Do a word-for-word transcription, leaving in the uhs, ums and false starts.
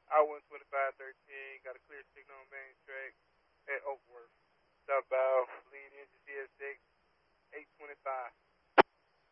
I one twenty-five thirteen, got a clear signal on main track at Oakworth, southbound.